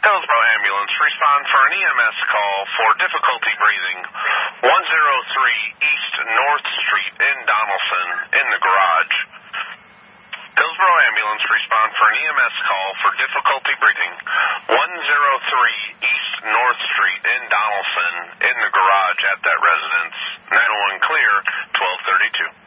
Hillsborough ambulance, respond for an EMS call for difficulty breathing. 103 East North Street in Donaldson, in the garage. Hillsborough ambulance, respond for an EMS call for difficulty breathing. 103 East North Street in Donaldson, in the garage at that residence. 901 clear, 1232.